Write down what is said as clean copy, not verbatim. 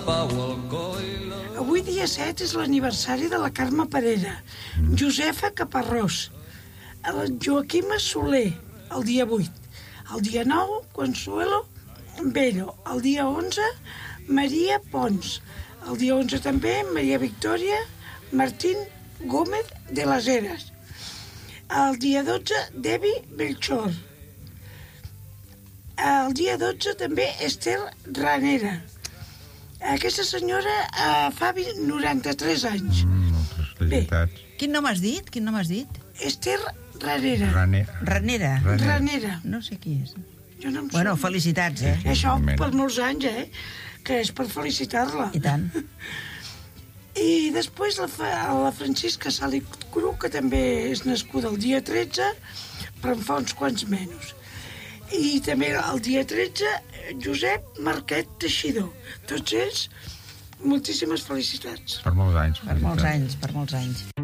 Avui dia 7 és l'aniversari de la Carme Parera, Josefa Caparrós, el Joaquima Soler, el dia 8, el dia 9, Consuelo Bello, el dia 11, Maria Pons, el dia 11 també Maria Victòria Martín Gómez de las Heras, el dia 12 Debbie Belchor, el dia 12 també Esther Ranera. Aquesta senyora fa 93 anys. Moltes felicitats. Quin nom has dit? Esther Ranera. Ranera. No sé qui és. Jo no em Bueno, sóc. felicitats, Això per molts anys, que és per felicitar-la. I tant. I després la Francisca Sali Cru, que també és nascuda el dia 13, però en fa uns quants menys. I també el dia 13, Josep Marquet Teixidor. Tots ells, moltíssimes felicitats. Per molts anys. Per molts anys.